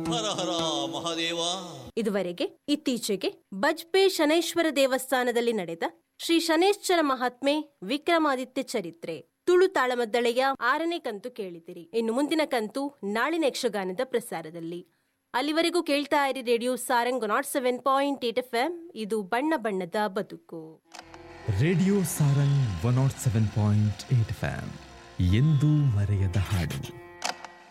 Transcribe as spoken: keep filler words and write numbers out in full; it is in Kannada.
ಹರ ಹರ ಮಹಾದೇವ. ಇದುವರೆಗೆ ಇತ್ತೀಚೆಗೆ ಬಜ್ಪೆ ಶನೈಶ್ವರ ದೇವಸ್ಥಾನದಲ್ಲಿ ನಡೆದ ಶ್ರೀ ಶನೈಶ್ಚರ ಮಹಾತ್ಮೆ ವಿಕ್ರಮಾದಿತ್ಯ ಚರಿತ್ರೆ ತುಳು ತಾಳಮದ್ದಳೆಯ ಆರನೇ ಕಂತು ಕೇಳಿದಿರಿ. ಇನ್ನು ಮುಂದಿನ ಕಂತು ನಾಳಿನ ಯಕ್ಷಗಾನದ ಪ್ರಸಾರದಲ್ಲಿ. ಅಲ್ಲಿವರೆಗೂ ಕೇಳ್ತಾ ಇರಿ radio Sarang not seven point eight F M. ಇದು ಬಣ್ಣ ಬಣ್ಣದ ಬದುಕು. Radio Sarang one not seven point eight F M. ಎಂದೂ ಮರೆಯದ ಹಾಡು.